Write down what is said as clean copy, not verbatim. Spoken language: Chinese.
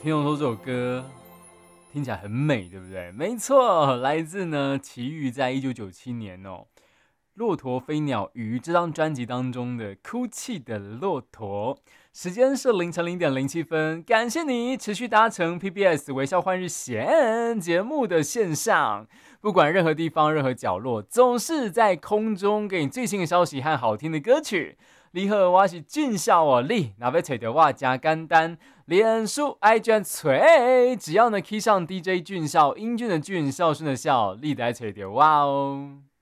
听众说这首歌听起来很美，对不对？没错，来自呢齐豫在1997年《骆驼飞鸟鱼》这张专辑当中的《哭泣的骆驼》。时间是凌晨0:07，感谢你持续搭乘 PBS 微笑换日线节目的线上，不管任何地方、任何角落，总是在空中给你最新的消息和好听的歌曲。你好，我是俊孝哦，你若要找到我真简单，脸书 IG 找，只要呢 key 上 DJ 俊孝，英俊的俊，孝顺的孝，你就来找到我哦。